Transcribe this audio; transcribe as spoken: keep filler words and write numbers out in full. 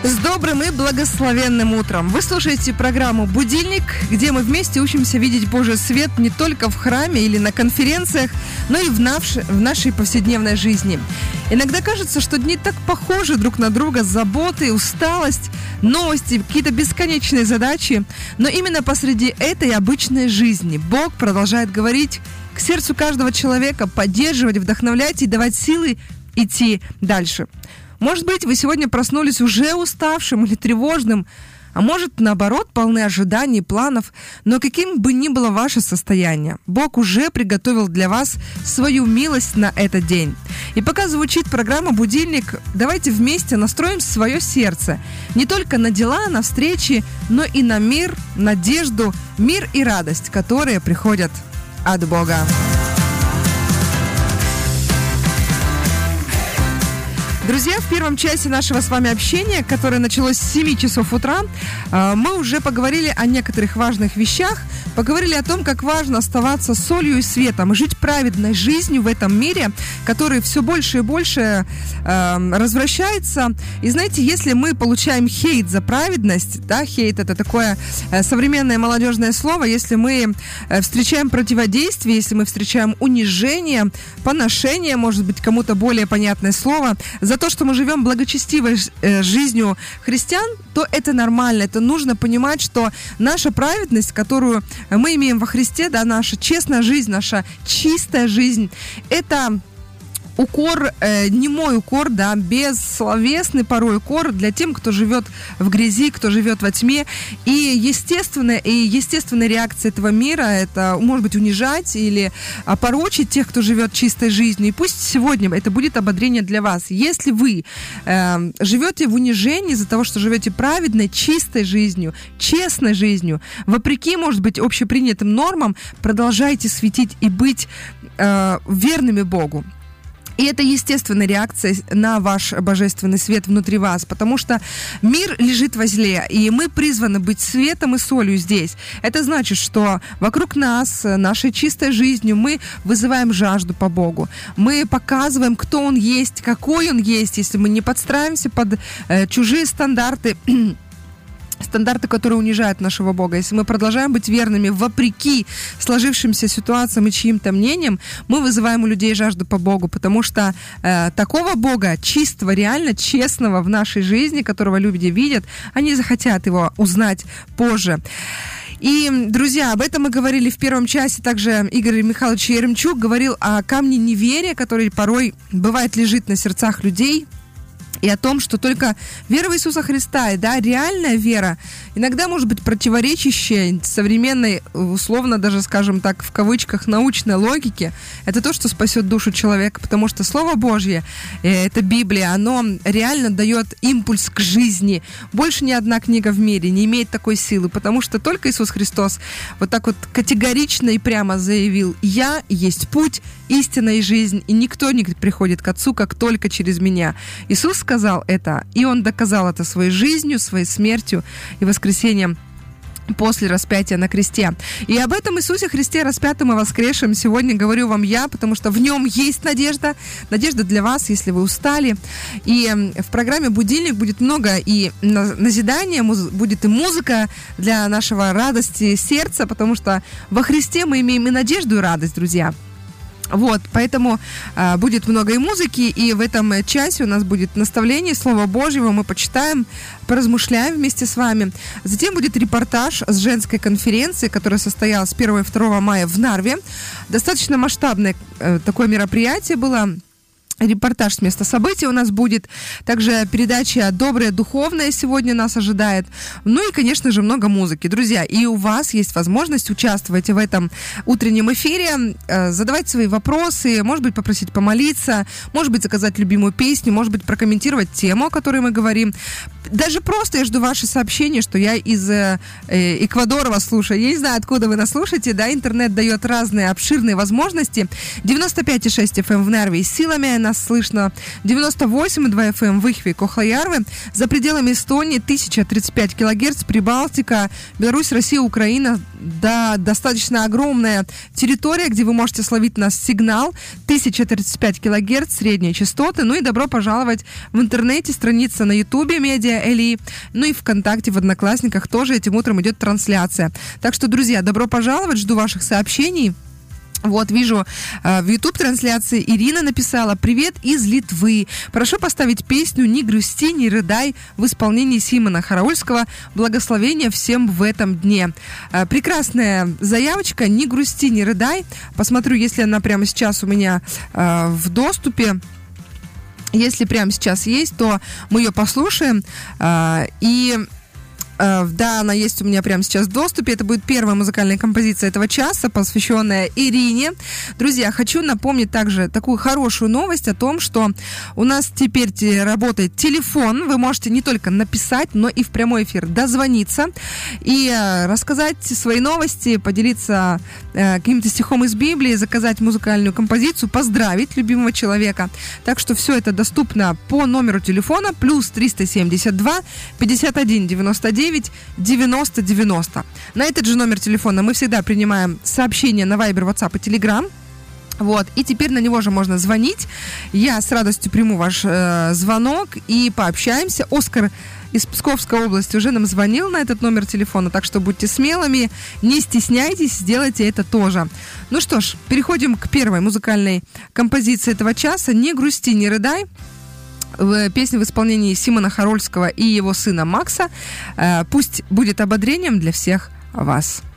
С добрым и благословенным утром! Вы слушаете программу «Будильник», где мы вместе учимся видеть Божий свет не только в храме или на конференциях, но и в, наш, в нашей повседневной жизни. Иногда кажется, что дни так похожи друг на друга: заботы, усталость, новости, какие-то бесконечные задачи. Но именно посреди этой обычной жизни Бог продолжает говорить к сердцу каждого человека, поддерживать, вдохновлять и давать силы идти дальше. Может быть, вы сегодня проснулись уже уставшим или тревожным, а может, наоборот, полны ожиданий, планов. Но каким бы ни было ваше состояние, Бог уже приготовил для вас свою милость на этот день. И пока звучит программа «Будильник», давайте вместе настроим свое сердце не только на дела, на встречи, но и на мир, надежду, мир и радость, которые приходят от Бога. Друзья, в первом часе нашего с вами общения, которое началось с семи часов утра, мы уже поговорили о некоторых важных вещах, поговорили о том, как важно оставаться солью и светом и жить праведной жизнью в этом мире, который все больше и больше э, развращается. И знаете, если мы получаем хейт за праведность, да, хейт — это такое э, современное молодежное слово, если мы э, встречаем противодействие, если мы встречаем унижение, поношение, может быть, кому-то более понятное слово, за то, что мы живем благочестивой э, жизнью христиан, то это нормально. Это нужно понимать, что наша праведность, которую мы имеем во Христе, да, наша честная жизнь, наша чистая жизнь, это укор, э, немой укор, да, бессловесный порой укор для тем, кто живет в грязи, кто живет во тьме. И естественная, и естественная реакция этого мира — это, может быть, унижать или опорочить тех, кто живет чистой жизнью. И пусть сегодня это будет ободрение для вас. Если вы э, живете в унижении из-за того, что живете праведной, чистой жизнью, честной жизнью, вопреки, может быть, общепринятым нормам, продолжайте светить и быть э, верными Богу. И это естественная реакция на ваш божественный свет внутри вас, потому что мир лежит во зле, и мы призваны быть светом и солью здесь. Это значит, что вокруг нас, нашей чистой жизнью, мы вызываем жажду по Богу. Мы показываем, кто Он есть, какой Он есть, если мы не подстраиваемся под э, чужие стандарты, стандарты, которые унижают нашего Бога. Если мы продолжаем быть верными вопреки сложившимся ситуациям и чьим-то мнениям, мы вызываем у людей жажду по Богу, потому что э, такого Бога, чистого, реально честного в нашей жизни, которого люди видят, они захотят Его узнать позже. И, друзья, об этом мы говорили в первом часе. Также Игорь Михайлович Еремчук говорил о камне неверия, который порой, бывает, лежит на сердцах людей, и о том, что только вера в Иисуса Христа, и, да, реальная вера, иногда может быть противоречащая современной, условно даже, скажем так, в кавычках, научной логике. Это то, что спасет душу человека, потому что Слово Божье, это Библия, оно реально дает импульс к жизни. Больше ни одна книга в мире не имеет такой силы, потому что только Иисус Христос вот так вот категорично и прямо заявил: «Я есть путь, истина и жизнь, и никто не приходит к Отцу, как только через меня». Иисус сказал это, и Он доказал это своей жизнью, своей смертью и воскресением после распятия на кресте. И об этом Иисусе Христе, распятом и воскресшем, сегодня говорю вам я, потому что в Нем есть надежда. Надежда для вас, если вы устали. И в программе «Будильник» будет много и назидания, будет и музыка для нашего радости сердца, потому что во Христе мы имеем и надежду, и радость, друзья. Вот, поэтому э, будет много и музыки, и в этом часе у нас будет наставление Слова Божьего, мы почитаем, поразмышляем вместе с вами. Затем будет репортаж с женской конференции, которая состоялась с первого и второго мая в Нарве. Достаточно масштабное э, такое мероприятие было. Репортаж с места событий у нас будет. Также передача «Доброе духовное» сегодня нас ожидает. Ну и, конечно же, много музыки. Друзья, и у вас есть возможность участвовать в этом утреннем эфире, задавать свои вопросы, может быть, попросить помолиться, может быть, заказать любимую песню, может быть, прокомментировать тему, о которой мы говорим. Даже просто я жду ваши сообщения, что я из э, Эквадора вас слушаю. Я не знаю, откуда вы нас слушаете, да, интернет дает разные обширные возможности. девяносто пять и шесть эф эм в Нарве и Силами нас слышно, девяносто восемь и два эф эм в Ихве и Кохлоярве. За пределами Эстонии тысяча тридцать пять килогерц, Прибалтика, Беларусь, Россия, Украина. Да, достаточно огромная территория, где вы можете словить нас сигнал. тысяча тридцать пять килогерц, средние частоты. Ну и добро пожаловать в интернете, страница на Ютубе, медиа Василия Эли. Ну и ВКонтакте, в Одноклассниках тоже этим утром идет трансляция. Так что, друзья, добро пожаловать, жду ваших сообщений. Вот, вижу, в YouTube-трансляции Ирина написала: «Привет из Литвы. Прошу поставить песню «Не грусти, не рыдай» в исполнении Симона Хараульского. Благословения всем в этом дне». Прекрасная заявочка. «Не грусти, не рыдай». Посмотрю, если она прямо сейчас у меня в доступе. Если прямо сейчас есть, то мы ее послушаем. И... Да, она есть у меня прямо сейчас в доступе. Это будет первая музыкальная композиция этого часа, посвященная Ирине. Друзья, хочу напомнить также такую хорошую новость о том, что у нас теперь работает телефон. Вы можете не только написать, но и в прямой эфир дозвониться и рассказать свои новости, поделиться каким-то стихом из Библии, заказать музыкальную композицию, поздравить любимого человека. Так что все это доступно по номеру телефона плюс триста семьдесят два пятьдесят один девяносто девять девяносто девяносто. На этот же номер телефона мы всегда принимаем сообщения на Viber, WhatsApp и Telegram. Вот, и теперь на него же можно звонить. Я с радостью приму ваш э, звонок и пообщаемся. Оскар из Псковской области уже нам звонил на этот номер телефона, так что будьте смелыми, не стесняйтесь, сделайте это тоже. Ну что ж, переходим к первой музыкальной композиции этого часа. «Не грусти, не рыдай». Песня в исполнении Симона Харольского и его сына Макса. Пусть будет ободрением для всех вас.